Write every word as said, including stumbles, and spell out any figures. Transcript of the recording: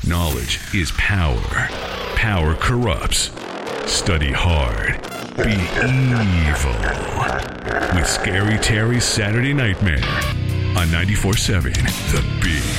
Knowledge is power. Power corrupts. Study hard. Be evil. With Scary Terry's Saturday Nightmare on ninety-four seven The Beat.